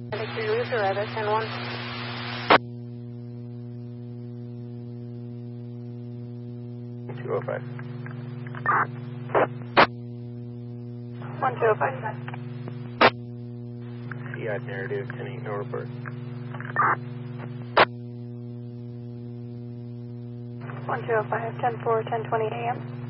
Loser, rather, 10-1. 205. 1205. Fiat narrative, 10-8, no report. 1205, 10-4, 1020 AM.